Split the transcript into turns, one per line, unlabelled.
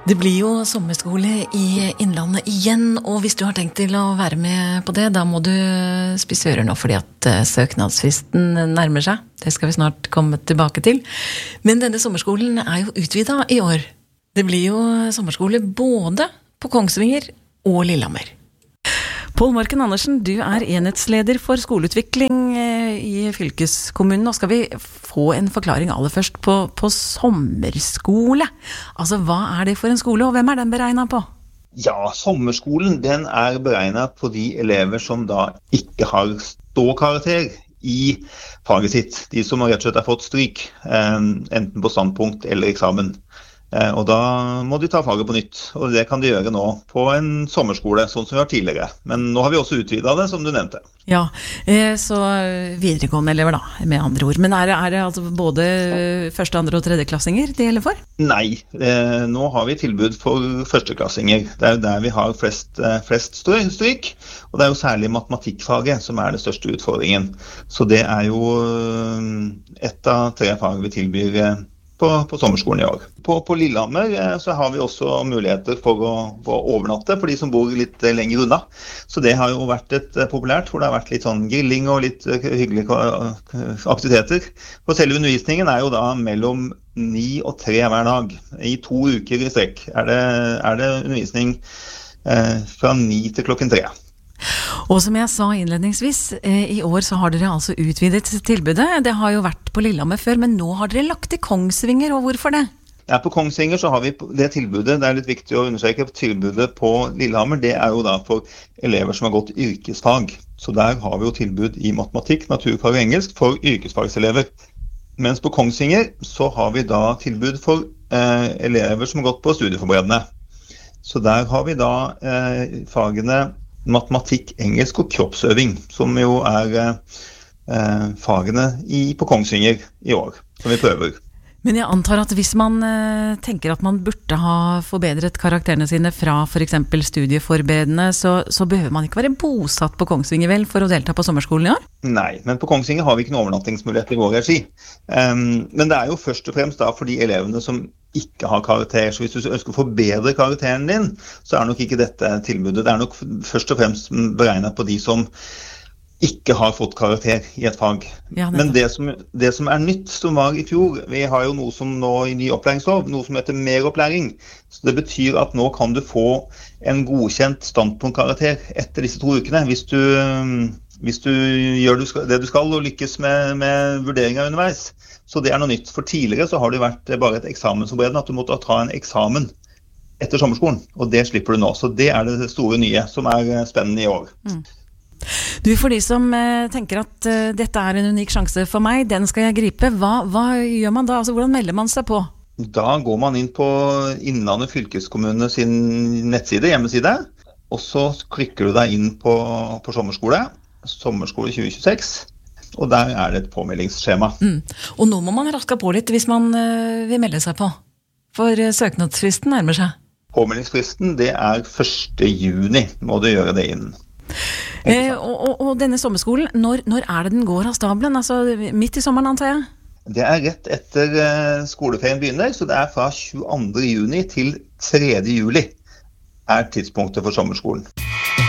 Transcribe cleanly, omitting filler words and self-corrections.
Det blir jo sommerskole i Innlandet igjen, og hvis du har tenkt til å være med på det, da må du spisse ører nå, fordi at søknadsfristen nærmer seg. Det skal vi snart komme tilbake til. Men denne sommerskolen er jo utvidet i år. Det blir jo sommerskole både på Kongsvinger og Lillehammer. Pål Morken Andersen, du er enhetsleder for skoleutvikling i fylkeskommunen. Nå skal vi få en forklaring aller først på sommerskole. Altså, hva er det for en skole, og hvem er den beregnet på?
Ja, sommerskolen den er beregnet på de elever som da ikke har ståkarakter i faget sitt. De som rett og slett har fått stryk, enten på standpunkt eller eksamen. Og da må de ta faget på nytt, og det kan de gjøre nå på en sommerskole, sånn som vi har tidligere. Men nå har vi også utvidet det, som du nevnte.
Ja, så videregående elever da, med andre ord. Men er det altså både første, andre og tredjeklassinger det gjelder for?
Nei, nå har vi tilbud for førsteklassinger. Det er jo der vi har flest stryk, og det er jo særlig matematikkfaget som er den største utfordringen. Så det er jo et av 3 fag vi tilbyr på sommerskolen i år. På Lillehammer så har vi også muligheter for å overnatte for de som bor litt lenger unna. Så det har jo vært et populært, hvor det har vært litt sånn grilling og litt hyggelige aktiviteter. For selve undervisningen er jo da mellom 9 og 3 hver dag. I 2 uker i strekk er det undervisning fra 9 til klokken 3.
Og som jeg sa innledningsvis, i år så har dere altså utvidet tilbudet. Det har jo vært på Lillehammer før, men nå har dere lagt til Kongsvinger, og hvorfor det?
Ja, på Kongsvinger så har vi det tilbudet, det er litt viktig å understreke, tilbudet på Lillehammer, det er jo da for elever som har gått yrkesfag. Så der har vi jo tilbud i matematikk, naturfag og engelsk for yrkesfagselever. Mens på Kongsvinger så har vi da tilbud for elever som har gått på studieforberedende. Så der har vi da fagene matematikk, engelsk og kroppsøving, som jo er fagene på Kongsvinger i år, som vi prøver.
Men jeg antar at hvis man tenker at man burde ha forbedret karakterene sine fra for eksempel studieforberedende, så behøver man ikke være bosatt på Kongsvinger vel for å delta på sommerskolen i år?
Nei, men på Kongsvinger har vi ikke noen overnattingsmulighet i vår regi. Men det er jo først og fremst da for de elevene som ikke har karakter, så hvis du ønsker å forbedre karakteren din, så er nok ikke dette tilbudet. Det er nok først og fremst beregnet på de som ikke har fått karakter i et fag. Ja, men det som er nytt, som var i fjor, vi har jo noe som nå i ny opplæringslov, noe som heter meropplæring. Så det betyr at nå kan du få en godkjent standpunktkarakter etter disse 2 ukene, hvis du gjør det du skal og lykkes med vurderinger underveis. Så det er noe nytt. For tidligere så har det vært bare et eksamensforberedende, at du måtte ta en eksamen etter sommerskolen, og det slipper du nå. Så det er det store nye, som er spennende i år.
Du, for de som tenker at dette er en unik sjanse for meg, den skal jeg gripe, hva gjør man da? Altså, hvordan melder man seg på?
Da går man inn på Innlandet fylkeskommune sin nettside, hjemmeside, og så klikker du deg inn på sommerskole 2026, og der er det et påmeldingsskjema.
Og nå må man raske på litt hvis man vil melde seg på, for søknadsfristen nærmer seg.
Påmeldingsfristen, det er 1. juni, må du gjøre det innen.
Og denne sommerskolen, når er det den går av stabelen? Altså midt i sommeren, antar jeg?
Det er rett etter skoleferien begynner, så det er fra 22. juni til 3. juli er tidspunktet for sommerskolen.